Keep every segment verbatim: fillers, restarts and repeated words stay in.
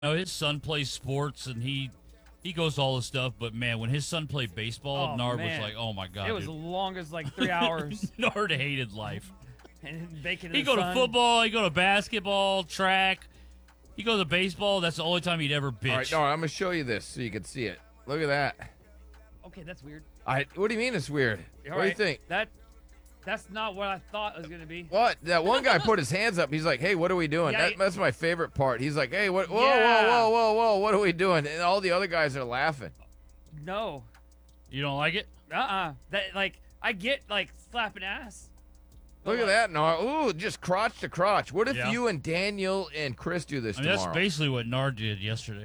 know, his son plays sports and he he goes to all this stuff, but man, when his son played baseball, Oh, Nard man. was like, "Oh my god!" It was dude. the longest, like three hours. Nard hated life. And bacon in He'd the go to sun. football, he'd go to basketball, track. He'd go to baseball. That's the only time he'd ever bitch. All right, no, I'm gonna show you this so you can see it. Look at that. Okay, that's weird. I. What do you mean it's weird? All what do you right, think? That that's not what I thought it was gonna be. What? That one guy put his hands up. He's like, "Hey, what are we doing?" Yeah, that, that's my favorite part. He's like, "Hey, what? Whoa, Yeah. whoa, whoa, whoa, whoa! What are we doing?" And all the other guys are laughing. No. You don't like it? Uh-uh. That like I get like slapping ass. Look at that, Nar. Ooh, just crotch to crotch. What if Yeah. you and Daniel and Chris do this I mean, tomorrow? that's basically what Nard did yesterday.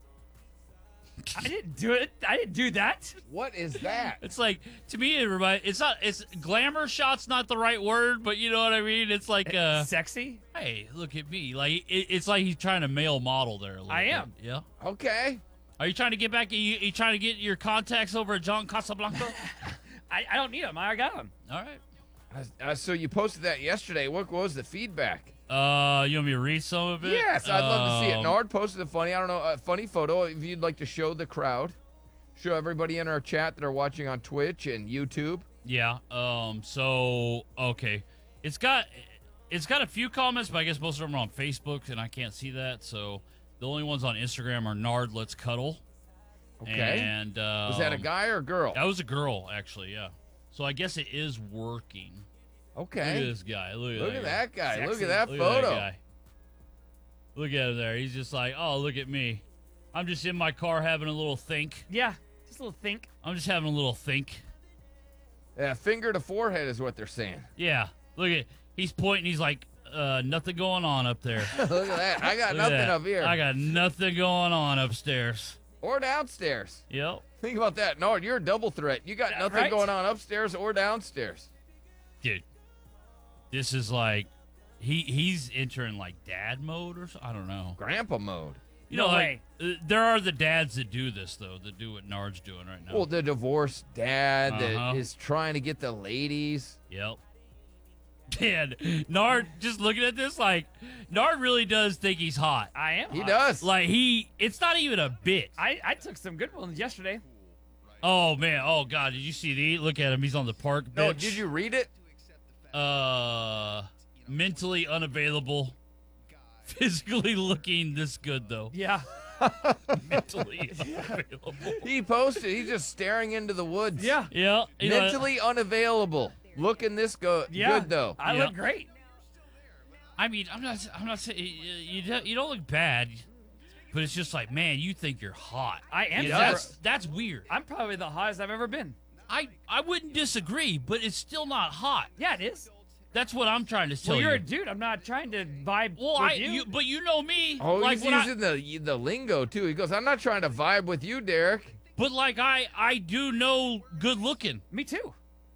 I didn't do it. I didn't do that. What is that? It's like, to me, it remind, it's not, it's glamour shot's not the right word, but you know what I mean? It's like, uh, Sexy? hey, look at me. Like, it, it's like he's trying to male model there a little I bit. am. Yeah. Okay. Are you trying to get back, are you, are you trying to get your contacts over at John Casablanca? I, I don't need them. I got them. All right. Uh, uh, so you posted that yesterday. What, what was the feedback? Uh, you want me to read some of it? Yes, I'd love to see it. Um, Nard posted a funny, I don't know, a funny photo. If you'd like to show the crowd, show everybody in our chat that are watching on Twitch and YouTube. Yeah. Um. So okay, it's got it's got a few comments, but I guess most of them are on Facebook, and I can't see that. So the only ones on Instagram are Nard Let's Cuddle. Okay. And um, Was that a guy or a girl? That was a girl, actually. Yeah. So I guess it is working. Look at Okay. this guy. Look at Look that at guy. that guy. Look Sexy. at that Look photo. at that guy. Look at him there. He's just like, oh, look at me. I'm just in my car having a little think. Yeah. Just a little think. I'm just having a little think. Yeah, finger to forehead is what they're saying. Yeah. Look at, he's pointing. He's like, uh, nothing going on up there. Look at that. I got Look at nothing that. up here. I got nothing going on upstairs. Or downstairs. Yep. Think about that. Nard, you're a double threat. You got Yeah, nothing right? going on upstairs or downstairs. Dude, this is like, he he's entering like dad mode or something. I don't know. Grandpa mode. You No know, way. like, uh, there are the dads that do this, though, that do what Nard's doing right now. Well, the divorced dad that Uh-huh. is trying to get the ladies. Yep. Man, Nard, just looking at this, like, Nard really does think he's hot. I am. He hot. does. Like, he, it's not even a bit. I, I took some good ones yesterday. Oh, man. Oh, God. Did you see the, look at him. He's on the park bench. No, did you read it? Uh, mentally unavailable. Physically looking this good, though. Yeah. Mentally unavailable. He posted. He's just staring into the woods. Yeah. Yeah. you know, Mentally unavailable. Looking this go- Yeah. good, though. I Yeah. look great. I mean, I'm not. I'm not saying you, you don't- you don't look bad, but it's just like, man, you think you're hot. I am. You know, super- that's that's weird. I'm probably the hottest I've ever been. I I wouldn't disagree, but it's still not hot. Yeah, it is. That's what I'm trying to tell Well, you're you. a dude. I'm not trying to vibe well, with I you. you, but you know me. Oh, like he's when I- using the the lingo, too. He goes, I'm not trying to vibe with you, Derek. but like I I do know good looking. Me too.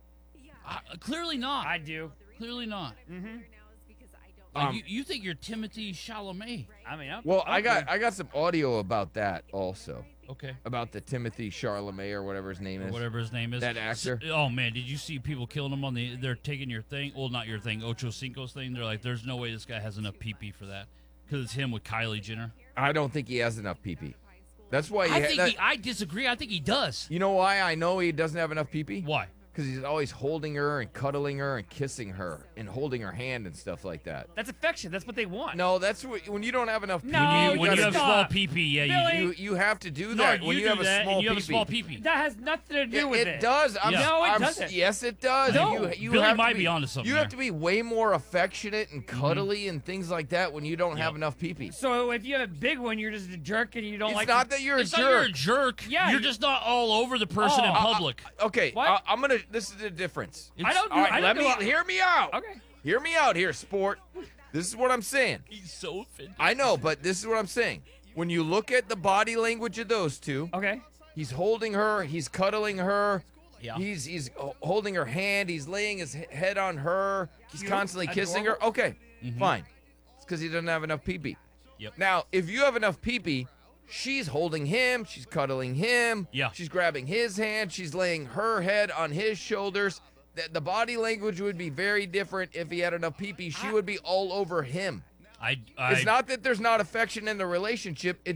I, clearly not. I do. clearly not. Mm-hmm. Like, Um, you, you think you're Timothy Chalamet? I mean, I'm, Well, I'm I got good. I got some audio about that also. Okay. About the Timothy Charlemagne or whatever his name Or is. whatever his name is. That actor. S- Oh man, did you see people killing him on the? They're taking your thing. Well, not your thing. Ocho Cinco's thing. They're like, there's no way this guy has enough pee pee for that because it's him with Kylie Jenner. I don't think he has enough pee-pee. That's why he I ha- think that- he, I disagree. I think he does. You know why I know he doesn't have enough pee-pee? Why? Because he's always holding her and cuddling her and kissing her and holding her hand and stuff like that. That's affection. That's what they want. No, that's what, when you don't have enough pee-pee. No, When you, you when you gotta have stop. small pee pee, yeah, Billy. you, You you have to do no, that you when you, do have a that small and you have pee-pee. a small pee pee. That has nothing to do Yeah, with it, it. does. I'm, Yeah. No, it I'm, doesn't. Yes, it does. No. You, you Billy have might to be onto something You have there. to be way more affectionate and cuddly and things like that when you don't have Yep. enough pee-pee. So if you have a big one, you're just a jerk and you don't It's like. not that you're It's a not you're a jerk. jerk. Yeah, you're you- just not all over the person Oh, in I- I- public. Okay, What? I, I'm gonna. This is the difference. I don't. All right, I let don't me do a- hear me out. Okay. Hear me out here, sport. This is what I'm saying. He's so offended. I know, but this is what I'm saying. When you look at the body language of those two, Okay. he's holding her, he's cuddling her, Yeah. he's he's ho- holding her hand, he's laying his he- head on her, he's Cute, constantly kissing her. adorable. Okay, Mhm. fine. It's because he doesn't have enough pee-pee. Yep. Now, if you have enough pee-pee, she's holding him, she's cuddling him, Yeah. she's grabbing his hand, she's laying her head on his shoulders. The, the body language would be very different if he had enough pee-pee. She would be all over him. I, I It's not that there's not affection in the relationship. It's